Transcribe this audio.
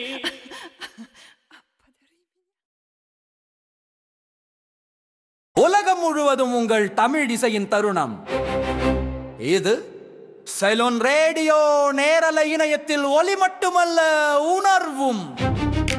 உலகம் முழுவதும் உங்கள் தமிழ் இசையின் தருணம் இது. சைலோன் ரேடியோ நேரலை இணையத்தில் ஒலி மட்டுமல்ல, உணர்வும்.